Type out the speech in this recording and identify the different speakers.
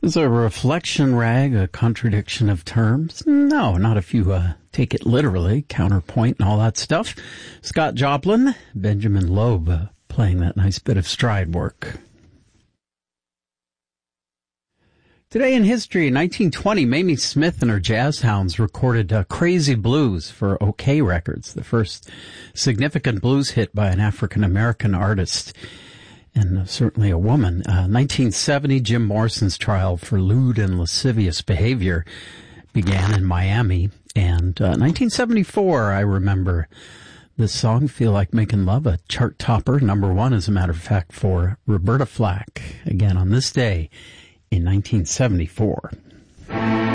Speaker 1: Is a reflection rag a contradiction of terms? No, not if you take it literally, counterpoint and all that stuff. Scott Joplin, Benjamin Loeb playing that nice bit of stride work. Today in history, in 1920, Mamie Smith and her Jazz Hounds recorded Crazy Blues for OK Records, the first significant blues hit by an African-American artist. And certainly a woman. 1970, Jim Morrison's trial for lewd and lascivious behavior began in Miami. And 1974, I remember this song, Feel Like Making Love, a chart topper, #1, as a matter of fact, for Roberta Flack, again on this day in 1974.